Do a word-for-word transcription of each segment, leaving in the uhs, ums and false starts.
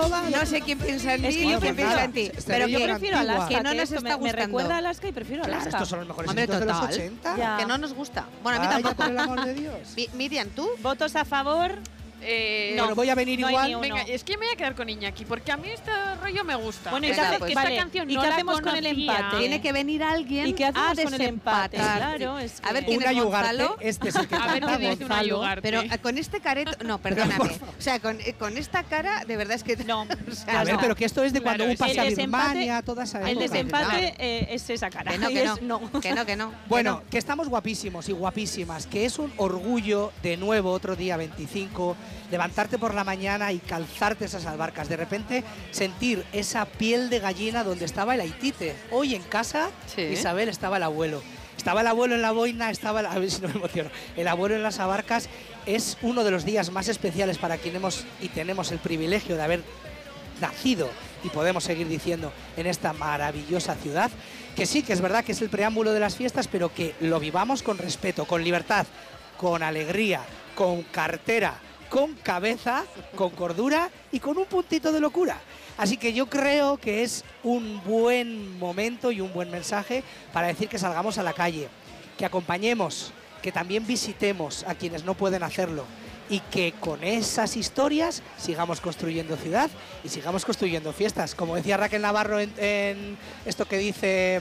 toda. No sé quién piensa en Es mí que y yo quién prefiero- piensa en ti. Pero yo que, prefiero Alaska, que no que nos esto está me, me gustando. recuerda a Alaska y prefiero Claro, Alaska. estos son los mejores Hombre, éxitos de los total. ochenta. Ya. Que no nos gusta. Bueno, a mí Vaya, tampoco. por el amor de Dios. Mi- Miriam, ¿tú? ¿Votos a favor? Eh, No, Pero voy a venir no hay igual. ni uno. Venga, es que me voy a quedar con Iñaki, porque a mí este rollo me gusta. Bueno, ¿y qué Esta- hace- esta vale, canción ¿y no qué la hacemos con el conocía. empate? Tiene que venir alguien ¿Y qué hacemos a con el empate? desempatar. Claro, es que- A ver quién Una es Yugarte, Gonzalo. este es el que A ver canta, qué dice una Gonzalo. Yugarte. Pero eh, con este careto. No, perdóname. O sea, con, eh, con esta cara, de verdad es que. No, o sea, A ver, no. pero que esto es de Claro, cuando un es- pase a el desempate- Birmania, toda esa El época. desempate eh, es esa cara. Que no, y que es no. Que no, que no. Bueno, que que estamos guapísimos y guapísimas, que es un orgullo de nuevo otro día veinticinco, levantarte por la mañana y calzarte esas albarcas, de repente sentir esa piel de gallina donde estaba el Aitite. Hoy en casa, Sí. Isabel, estaba el abuelo. Estaba el abuelo en la boina, estaba el, a ver si no me emociono, el abuelo en las abarcas. Es uno de los días más especiales para quien hemos y tenemos el privilegio de haber nacido, y podemos seguir diciendo, en esta maravillosa ciudad, que sí, que es verdad que es el preámbulo de las fiestas, pero que lo vivamos con respeto, con libertad, con alegría, con cartera, con cabeza, con cordura y con un puntito de locura. Así que yo creo que es un buen momento y un buen mensaje para decir que salgamos a la calle, que acompañemos, que también visitemos a quienes no pueden hacerlo, y que con esas historias sigamos construyendo ciudad y sigamos construyendo fiestas. Como decía Raquel Navarro en, en esto que dice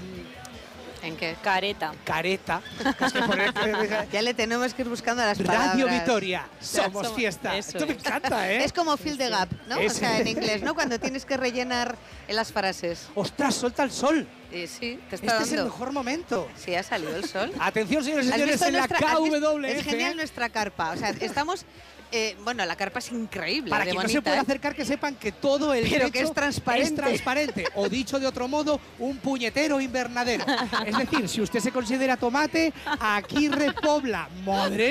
¿En qué? Careta. careta, es que poner- Ya le tenemos que ir buscando las palabras. Radio Vitoria, somos Somos- fiesta. eso Esto me es. encanta, ¿eh? Es como fill the gap, ¿no? O Ese. sea, en inglés, ¿no? Cuando tienes que rellenar en las frases. ¡Ostras, suelta el sol! Y sí, te está Este es el dando. mejor momento. Sí, ha salido el sol. Atención, señores y ¿Has señores, visto en la nuestra- has visto- K W F. Es genial nuestra carpa. O sea, estamos. eh, bueno, la carpa es increíble. Para de quien no bonita, se pueda ¿eh? acercar, que sepan que todo el Pero que techo es transparente. es transparente. O dicho de otro modo, un puñetero invernadero. Es decir, si usted se considera tomate, aquí repobla. Madre